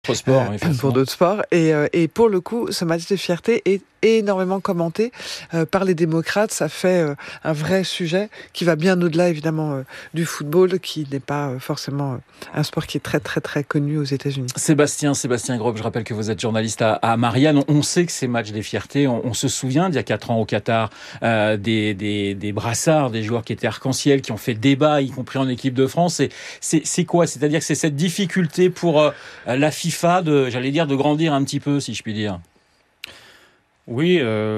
Sport, pour d'autres sports. Et pour le coup, ce match de fierté est énormément commenté par les démocrates. Ça fait un vrai sujet qui va bien au-delà, évidemment, du football, qui n'est pas forcément un sport qui est très, très, très connu aux États-Unis. Sébastien Grob, je rappelle que vous êtes journaliste à Marianne. On sait que ces matchs des fiertés, on se souvient d'il y a 4 ans au Qatar, des brassards, des joueurs qui étaient arc-en-ciel, qui ont fait débat, y compris en équipe de France. C'est quoi ? C'est-à-dire que c'est cette difficulté pour la FIFA de grandir un petit peu, si je puis dire. Oui,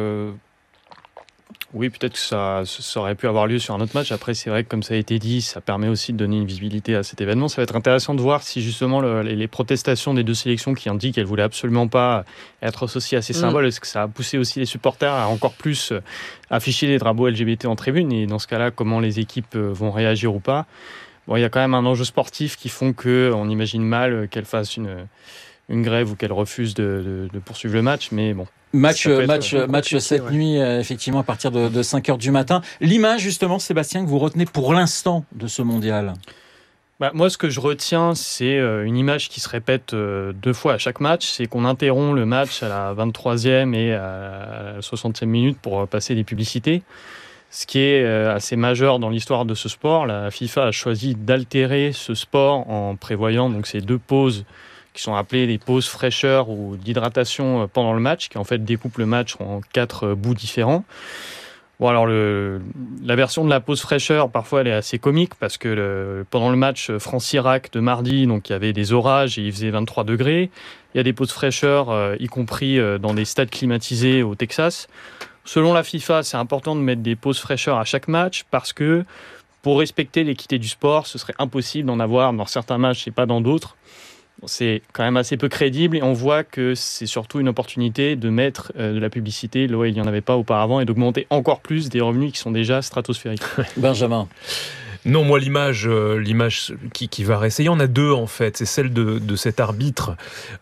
peut-être que ça aurait pu avoir lieu sur un autre match. Après, c'est vrai que comme ça a été dit, ça permet aussi de donner une visibilité à cet événement. Ça va être intéressant de voir si justement les protestations des deux sélections qui ont dit qu'elles voulaient absolument pas être associées à ces symboles, est-ce que ça a poussé aussi les supporters à encore plus afficher les drapeaux LGBT en tribune, et dans ce cas-là, comment les équipes vont réagir ou pas. Bon, il y a quand même un enjeu sportif qui font qu'on imagine mal qu'elles fassent une grève ou qu'elles refusent de poursuivre le match, mais bon. Match cette nuit, effectivement, à partir de 5h du matin. L'image, justement, Sébastien, que vous retenez pour l'instant de ce mondial ? Moi, ce que je retiens, c'est une image qui se répète 2 fois à chaque match. C'est qu'on interrompt le match à la 23e et à la 60e minute pour passer des publicités. Ce qui est assez majeur dans l'histoire de ce sport. La FIFA a choisi d'altérer ce sport en prévoyant donc ces 2 pauses qui sont appelées des pauses fraîcheur ou d'hydratation pendant le match, qui en fait découpent le match en 4 bouts différents. Bon, alors la version de la pause fraîcheur, parfois elle est assez comique, parce que pendant le match France-Irak de mardi, donc il y avait des orages et il faisait 23 degrés. Il y a des pauses fraîcheur, y compris dans des stades climatisés au Texas. Selon la FIFA, c'est important de mettre des pauses fraîcheur à chaque match, parce que pour respecter l'équité du sport, ce serait impossible d'en avoir dans certains matchs et pas dans d'autres. C'est quand même assez peu crédible, et on voit que c'est surtout une opportunité de mettre de la publicité là où il n'y en avait pas auparavant, et d'augmenter encore plus des revenus qui sont déjà stratosphériques. Benjamin. Non, moi, l'image qui va rester, il y en a 2 en fait. C'est celle de cet arbitre,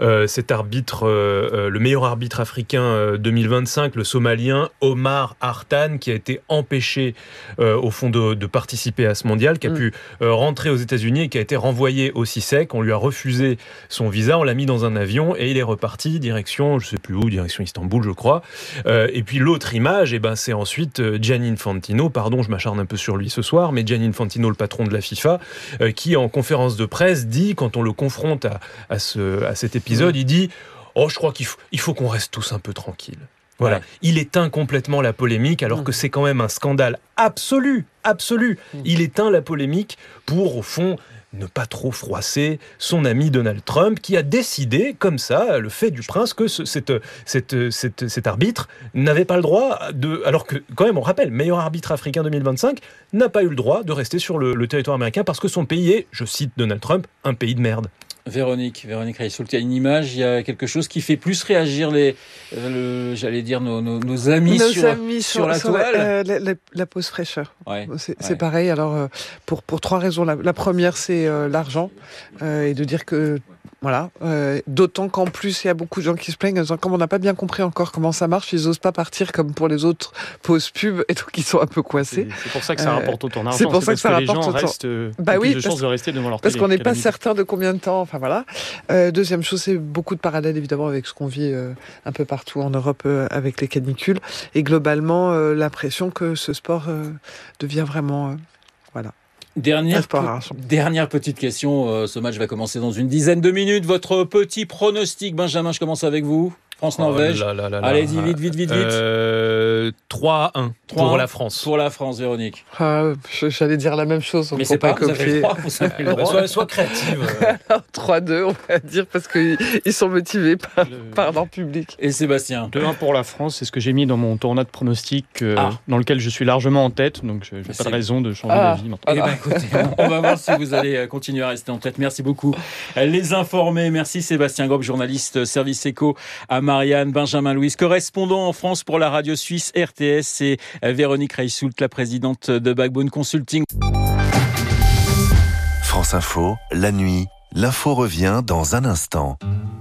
le meilleur arbitre africain 2025, le Somalien Omar Hartan, qui a été empêché au fond de participer à ce mondial, qui a pu rentrer aux États-Unis et qui a été renvoyé au CICEC. On lui a refusé son visa, on l'a mis dans un avion et il est reparti direction, je sais plus où, direction Istanbul, je crois. Et puis l'autre image, c'est ensuite Gianni Infantino. Pardon, je m'acharne un peu sur lui ce soir, mais Gianni Infantino, le patron de la FIFA, qui en conférence de presse dit, quand on le confronte à cet épisode, il dit « Oh, je crois qu'il faut qu'on reste tous un peu tranquilles ». Voilà. Ouais. Il éteint complètement la polémique, alors que c'est quand même un scandale absolu. Il éteint la polémique pour, au fond, ne pas trop froisser son ami Donald Trump, qui a décidé, comme ça, le fait du prince, que cet arbitre n'avait pas le droit alors que, quand même, on rappelle, meilleur arbitre africain 2025, n'a pas eu le droit de rester sur le territoire américain parce que son pays est, je cite Donald Trump, un pays de merde. Véronique Reissoult, il y a une image, il y a quelque chose qui fait plus réagir nos amis sur la toile. La pause fraîcheur. Ouais, c'est pareil. Alors pour 3 raisons. La première, c'est l'argent, et de dire que voilà. D'autant qu'en plus, il y a beaucoup de gens qui se plaignent en disant, comme on n'a pas bien compris encore comment ça marche, ils n'osent pas partir comme pour les autres pauses pub, et donc ils sont un peu coincés. C'est pour ça que ça rapporte autant d'argent. C'est pour ça que ça les gens restent plus de chances de rester devant leur télé. Parce qu'on n'est pas certain de combien de temps. Enfin voilà. Deuxième chose, c'est beaucoup de parallèles évidemment avec ce qu'on vit un peu partout en Europe avec les canicules, et globalement l'impression que ce sport devient vraiment voilà. Dernière petite question, ce match va commencer dans une dizaine de minutes. Votre petit pronostic, Benjamin, je commence avec vous. France-Norvège. Allez, vite. 3-1 pour la France. Pour la France, Véronique. J'allais dire la même chose. Mais c'est pas copier. Sois créative. 3-2, on va dire, parce qu'ils sont motivés par leur public. Et Sébastien? 2-1 pour la France, c'est ce que j'ai mis dans mon tournoi de pronostic, dans lequel je suis largement en tête, donc je n'ai pas de raison de changer d'avis maintenant. Écoutez, on va voir si vous allez continuer à rester en tête. Merci beaucoup. Les informés, merci Sébastien Grob, journaliste service éco à Marianne, Benjamin Louis, correspondant en France pour la radio suisse RTS, et Véronique Reissoult, la présidente de Backbone Consulting. France Info, la nuit, l'info revient dans un instant.